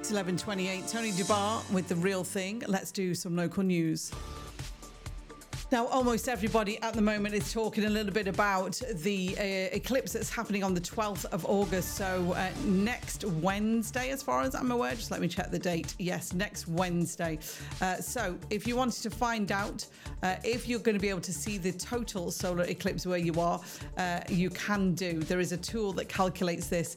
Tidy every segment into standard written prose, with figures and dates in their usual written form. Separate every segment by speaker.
Speaker 1: It's 11:28. Tony Dubar with The Real Thing. Let's do some local news. Now, almost everybody at the moment is talking a little bit about the eclipse that's happening on the 12th of August. So next Wednesday, as far as I'm aware, just let me check the date. Yes, next Wednesday. So if you wanted to find out if you're going to be able to see the total solar eclipse where you are, you can do. There is a tool that calculates this.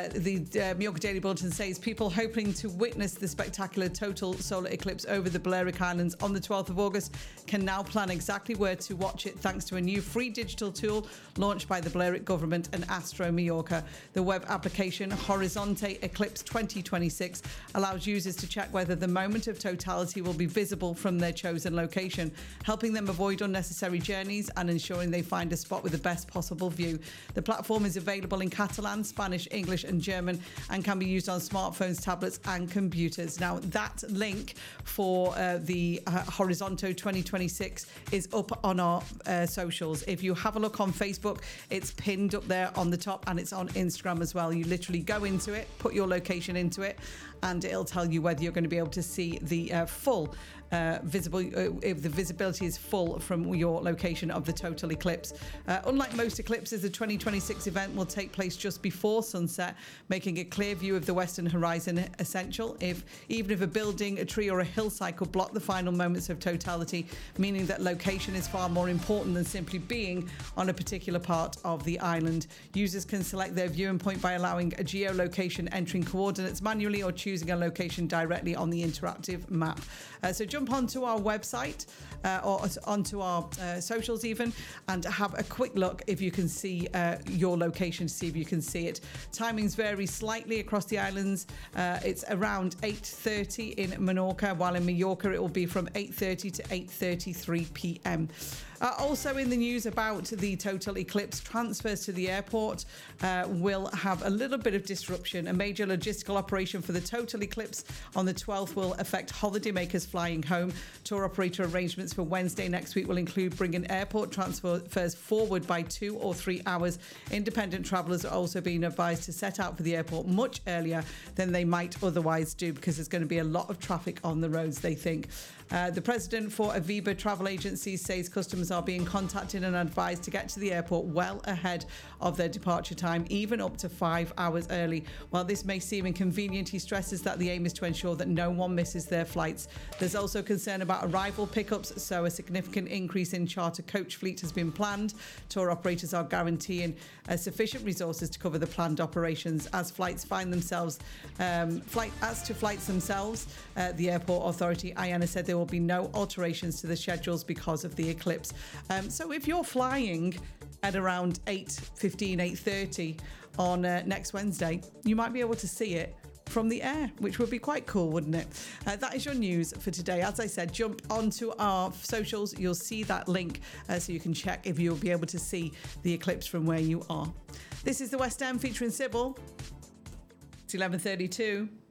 Speaker 1: The Mallorca Daily Bulletin says people hoping to witness the spectacular total solar eclipse over the Balearic Islands on the 12th of August can now plan exactly where to watch it thanks to a new free digital tool launched by the Balearic government and Astro Mallorca. The web application Horizonte Eclipse 2026 allows users to check whether the moment of totality will be visible from their chosen location, helping them avoid unnecessary journeys and ensuring they find a spot with the best possible view. The platform is available in Catalan, Spanish, English and German and can be used on smartphones, tablets and computers. Now, that link for the Horizonte 2026 is up on our socials. If you have a look on Facebook, it's pinned up there on the top and it's on Instagram as well. You literally go into it, put your location into it, and it'll tell you whether you're going to be able to see the full visible, if the visibility is full from your location of the total eclipse. Unlike most eclipses, the 2026 event will take place just before sunset, making a clear view of the western horizon essential. Even if a building, a tree or a hillside could block the final moments of totality, meaning that location is far more important than simply being on a particular part of the island. Users can select their viewing point by allowing a geolocation, entering coordinates manually or choosing a location directly on the interactive map. So jump onto our website or onto our socials even and have a quick look if you can see your location, to see if you can see it. Timings vary slightly across the islands. It's around 8:30 in Menorca, while in Mallorca it will be from 8:30 to 8:33 p.m. Also in the news about the total eclipse, transfers to the airport will have a little bit of disruption. A major logistical operation for the total eclipse on the 12th will affect holidaymakers flying home. Tour operator arrangements for Wednesday next week will include bringing airport transfers forward by 2 or 3 hours. Independent travellers are also being advised to set out for the airport much earlier than they might otherwise do because there's going to be a lot of traffic on the roads, they think. The president for Aviva Travel Agencies says customers are being contacted and advised to get to the airport well ahead of their departure time, even up to 5 hours early. While this may seem inconvenient, he stresses that the aim is to ensure that no one misses their flights. There's also concern about arrival pickups, so a significant increase in charter coach fleet has been planned. Tour operators are guaranteeing sufficient resources to cover the planned operations. As flights find themselves, flights themselves, the airport authority, IANA, said there will be no alterations to the schedules because of the eclipse. So if you're flying at around 8:15, 8:30 on next Wednesday, you might be able to see it from the air, which would be quite cool, wouldn't it? That is your news for today. As I said, jump onto our socials. You'll see that link so you can check if you'll be able to see the eclipse from where you are. This is the West End featuring Sybil. It's 11:32.